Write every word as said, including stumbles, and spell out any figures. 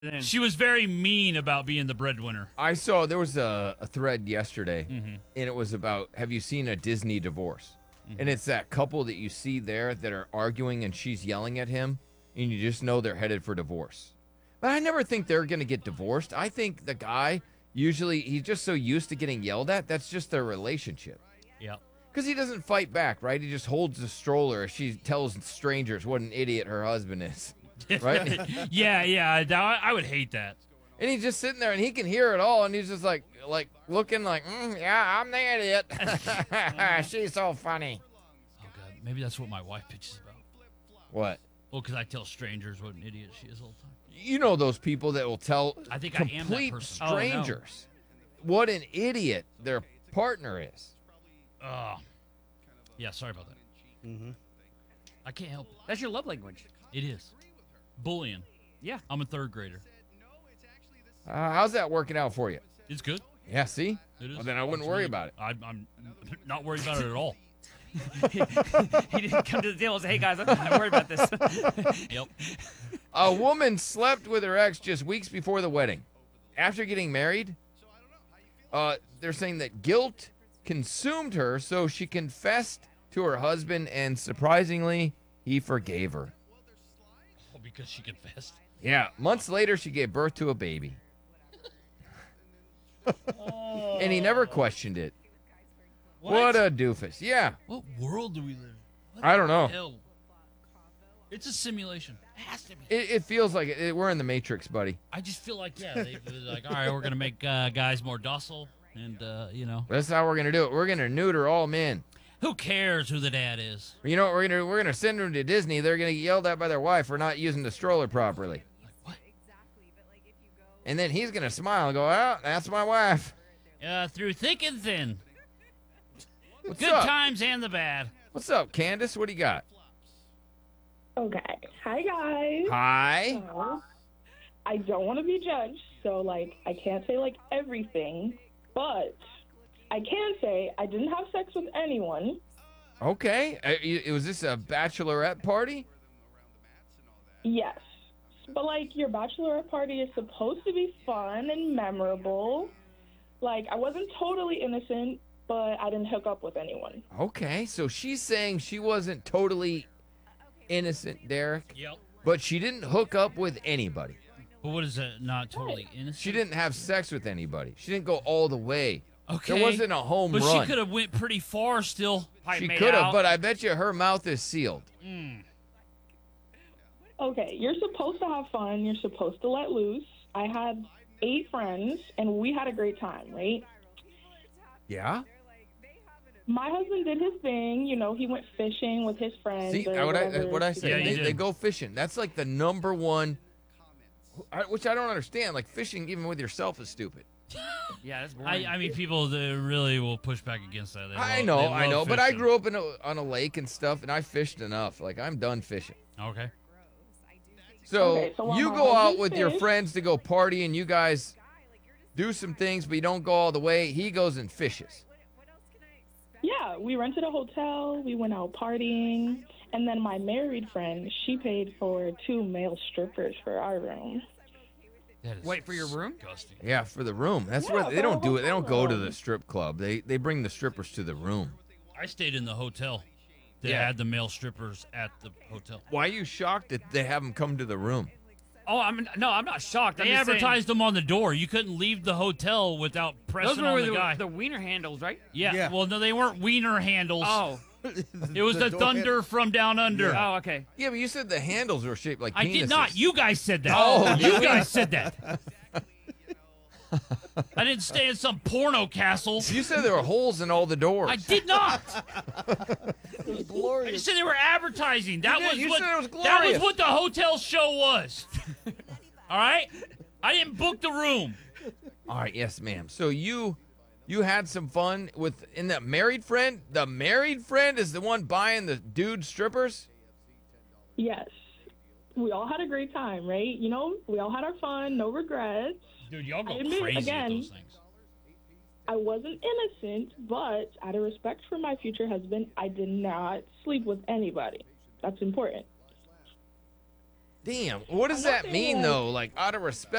She was very mean about being the breadwinner. I saw there was a, a thread yesterday, mm-hmm. and it was about, have you seen a Disney divorce? Mm-hmm. And it's that couple that you see there that are arguing, and she's yelling at him, and you just know they're headed for divorce. But I never think they're going to get divorced. I think the guy, usually, he's just so used to getting yelled at, that's just their relationship. Yeah. Because he doesn't fight back, right? He just holds the stroller as she tells strangers what an idiot her husband is, right? yeah, yeah, I, I would hate that. And he's just sitting there, and he can hear it all, and he's just like, like looking like, mm, yeah, I'm the idiot. She's so funny. Oh, God, maybe that's what my wife bitches about. What? Well, because I tell strangers what an idiot she is all the time. You know those people that will tell I think complete I am that person. strangers oh, no. what an idiot their partner is. Oh. Yeah, sorry about that. Mm-hmm. I can't help it. That's your love language. It is. Bullying. Yeah. I'm a third grader. Uh, how's that working out for you? It's good. Yeah, see? It is. Well, then I wouldn't It's worry really, about it. I, I'm not worried about it at all. he didn't come to the deal and say, hey, guys, I'm not worried about this. Yep. A woman slept with her ex just weeks before the wedding. After getting married, uh, they're saying that guilt consumed her, so she confessed to her husband, and surprisingly, he forgave her. Oh, because she confessed? Yeah. Months later, she gave birth to a baby. Oh. And he never questioned it. What? What a doofus. Yeah. What world do we live in? What I don't know. hell? It's a simulation. It has to be. It, it feels like it, it, we're in the Matrix, buddy. I just feel like, yeah, they, they're like, all right, we're going to make uh, guys more docile. And, uh, you know. That's how we're going to do it. We're going to neuter all men. Who cares who the dad is? You know what? We're going to we're gonna send them to Disney. They're going to get yelled at by their wife for not using the stroller properly. Like, what? And then he's going to smile and go, oh, that's my wife. Uh, through thick and thin. What's Good up? times and the bad. What's up, Candace? What do you got? Okay. Hi, guys. Hi. Uh, I don't want to be judged, so, like, I can't say, like, everything, but I can say I didn't have sex with anyone. Okay. Uh, you- was this a bachelorette party? Yes. But, like, your bachelorette party is supposed to be fun and memorable. Like, I wasn't totally innocent, but I didn't hook up with anyone. Okay. So she's saying she wasn't totally innocent, Derek, Yep. but she didn't hook up with anybody. But what is that? Not totally innocent? She didn't have sex with anybody. She didn't go all the way. Okay. There wasn't a home but run. she could have went pretty far still. She could have, but I bet you her mouth is sealed. Mm. Okay, you're supposed to have fun. You're supposed to let loose. I had eight friends, and we had a great time, right? Yeah? My husband did his thing. You know, he went fishing with his friends. See, or what I, whatever. what I say, Yeah, you they, did. they go fishing. That's like the number one, I- which I don't understand. Like, fishing even with yourself is stupid. Yeah, that's boring. I, I mean, people that really will push back against that. They I love- know, they I love know, but I fishing. grew up in a, on a lake and stuff, and I fished enough. Like, I'm done fishing. Okay. So, Okay, so while you my go out husband with your fished- friends to go party, and you guys do some things, but you don't go all the way. He goes and fishes. Yeah, we rented a hotel. We went out partying. And then my married friend, she paid for two male strippers for our room. That is Wait, for your room? disgusting. Yeah, for the room. That's Yeah, where they for don't a do it. They don't hotel go to room. the strip club. They they bring the strippers to the room. I stayed in the hotel. They Yeah. had the male strippers at the hotel. Why are you shocked that they have them come to the room? Oh, I'm no, I'm not shocked. I'm They just saying- advertised them on the door. You couldn't leave the hotel without Those pressing were on the, the, guy. the wiener handles, right? yeah. Yeah. Well, no, they weren't wiener handles. Oh, it was the, door thunder handle. from down under. oh, okay. Yeah, but you said the handles were shaped like I penises. did not. You guys said that. Oh, you guys said that. I didn't stay in some porno castle. You said there were holes in all the doors. I did not. It was I glorious. just said they were advertising. That You did. was You what said it was that was glorious. what the hotel show was. All right? I didn't book the room. All right, yes, ma'am. So you you had some fun with in that married friend? The married friend is the one buying the dude strippers? Yes. We all had a great time, right? You know, we all had our fun, no regrets. Dude, y'all go I admit, crazy again, with those things. I wasn't innocent, but out of respect for my future husband, I did not sleep with anybody. That's important. Damn. What does I'm not that saying, mean like- though? Like out of respect